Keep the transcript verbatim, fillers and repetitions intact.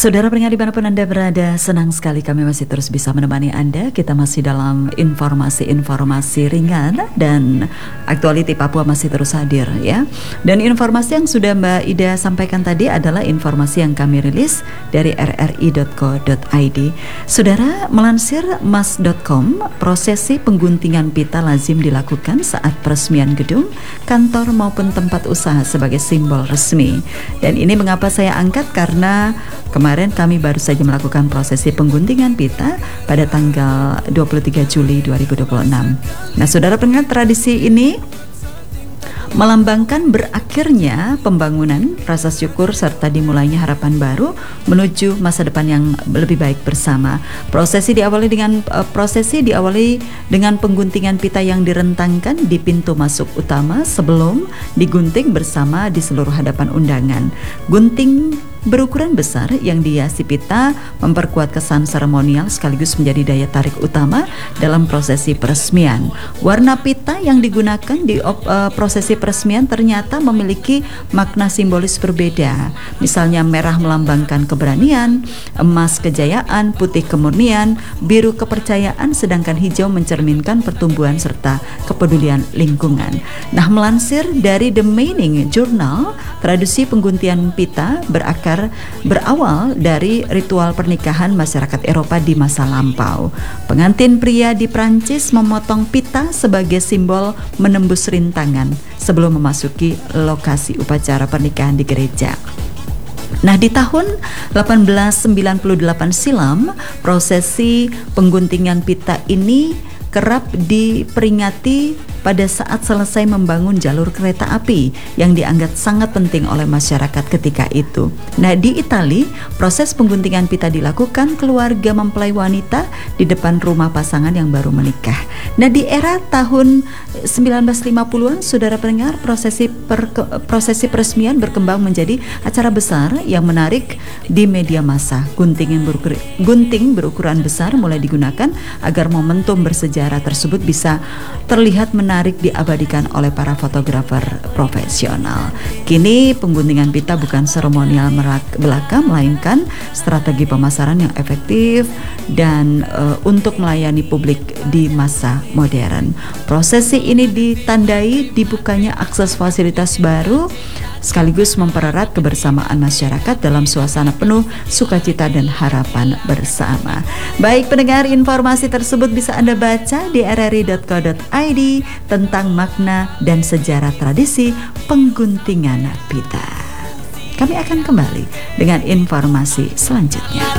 Saudara pendengar dimanapun Anda berada, senang sekali kami masih terus bisa menemani Anda. Kita masih dalam informasi-informasi ringan dan aktualiti Papua masih terus hadir ya. Dan informasi yang sudah Mbak Ida sampaikan tadi adalah informasi yang kami rilis dari r r i dot co dot i d. Saudara, melansir mas dot com, prosesi pengguntingan pita lazim dilakukan saat peresmian gedung, kantor maupun tempat usaha sebagai simbol resmi. Dan ini mengapa saya angkat, karena kemarin kami baru saja melakukan prosesi pengguntingan pita pada tanggal dua puluh tiga Juli dua ribu dua puluh enam. Nah, saudara pendengar, tradisi ini melambangkan berakhirnya pembangunan, rasa syukur, serta dimulainya harapan baru menuju masa depan yang lebih baik bersama. Prosesi diawali dengan uh, prosesi diawali dengan pengguntingan pita yang direntangkan di pintu masuk utama sebelum digunting bersama di seluruh hadapan undangan. Gunting berukuran besar yang dihiasi pita memperkuat kesan seremonial sekaligus menjadi daya tarik utama dalam prosesi peresmian. Warna pita yang digunakan di uh, prosesi peresmian ternyata memiliki makna simbolis berbeda. Misalnya merah melambangkan keberanian, emas kejayaan, putih kemurnian, biru kepercayaan, sedangkan hijau mencerminkan pertumbuhan serta kepedulian lingkungan. Nah, melansir dari The Meaning Journal, tradisi pengguntian pita berakar berawal dari ritual pernikahan masyarakat Eropa di masa lampau. Pengantin pria di Prancis memotong pita sebagai simbol menembus rintangan sebelum memasuki lokasi upacara pernikahan di gereja. Nah, di tahun delapan belas sembilan puluh delapan silam, prosesi pengguntingan pita ini kerap diperingati pada saat selesai membangun jalur kereta api yang dianggap sangat penting oleh masyarakat ketika itu. Nah, di Italia, proses pengguntingan pita dilakukan keluarga mempelai wanita di depan rumah pasangan yang baru menikah. Nah, di era tahun sembilan belas lima puluhan, saudara pendengar, prosesi per, prosesi peresmian berkembang menjadi acara besar yang menarik di media massa. Gunting yang berukur, gunting berukuran besar mulai digunakan agar momentum bersejarah tersebut bisa terlihat menarik menarik diabadikan oleh para fotografer profesional. Kini pengguntingan pita bukan seremonial belaka, melainkan strategi pemasaran yang efektif dan e, untuk melayani publik di masa modern. Prosesi ini ditandai dibukanya akses fasilitas baru sekaligus mempererat kebersamaan masyarakat dalam suasana penuh sukacita dan harapan bersama. Baik pendengar, informasi tersebut bisa Anda baca di r r i dot co dot i d tentang makna dan sejarah tradisi pengguntingan pita. Kami akan kembali dengan informasi selanjutnya.